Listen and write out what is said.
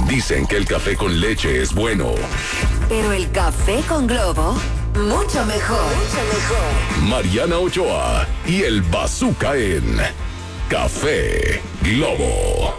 Dicen que el café con leche es bueno. Pero el café con Globo, mucho mejor. Mucho mejor. Mariana Ochoa y el Bazooka en Café Globo.